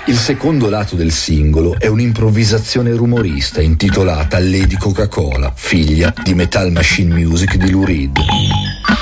Il secondo lato del singolo è un'improvvisazione rumorista intitolata Lady Coca-Cola, figlia di Metal Machine Music di Lou Reed.